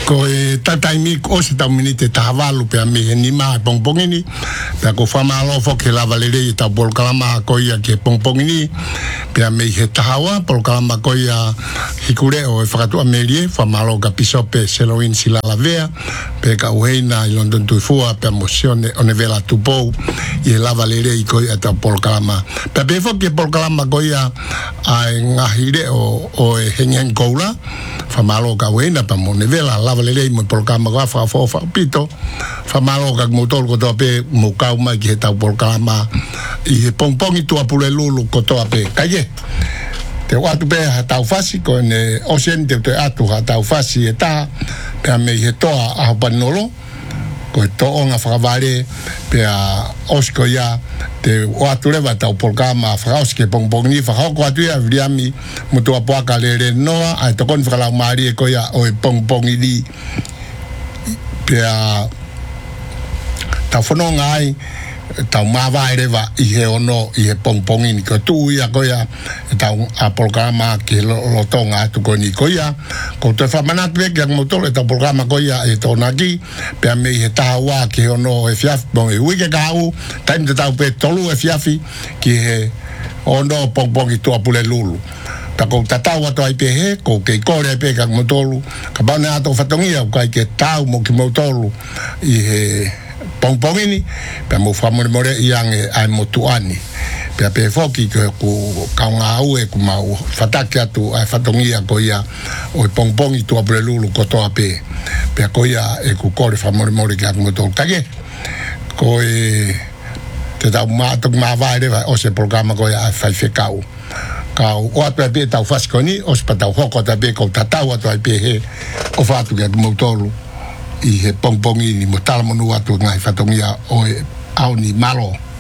ko e tataimi o se taminite tahavalu pe me ni ma pongpongini pe ko famalo fo ke la valere ta polkalama ko ia ke pongpongini pe me he tahawa polkalama ko ia hikure o fakatu amerie famalo ka pisope seloin sila lavea pe ka uheina i London tuifua pe mosione one vela tupo i la valere i ko ia ta polkalama pe fo ke polkalama ko ia ai ngahire o hengen koula famalo ka uheina pa mone vela la valere mo polkalama ka fa pito famalo ka motor ko to pe mo ka uma ki ta polkalama i pongpongi tu apule lulu ko to pe kaye te watu pe ta fasi ko ne ocean te atu ta fasi eta pe me he to a panolo ko to onga favare pe a osko ya te watu leva ta polkalama fraus ke pongpongi fa ko atu ya vriami mo to apo ka le no a to kon fra la mari ko ya o pongpongi di pe a ta fono ngai ta mava ereva i he ono i he pongpongi ni ko tu ia ko ia ta a programa ke lo tonga tu ko ni ko ia ko te fa manat ve ke mo to ta programa ko ia e to naki pe me he ta wa ke ono e fiaf bon e wi ke gau time de ta pe tolu e fiafi ki he ono pongpongi tu apule lulu ta ko tatawa to ai pe he ko ke kore pe ka mo tolu ka bana to fatongia ko ke tau mo ki mo tolu i he pongpongini pe mo famore more yang ai motuani pe foki ko kaunga au e ku mau fataki atu ai fatongia ko ia o pongpongi tu abrelulu ko to ape pe ko ia e ku kore famore more ka mo to kage ko e te da ma to ma vai o se programa ko ia fai fekau ka o atu pe ta faskoni o spata hoko ta be ko tatawa to ai pe he o fatu ka mo tolu i he pongpongi ni mo tala monu atu ngai fatongia o au ni malo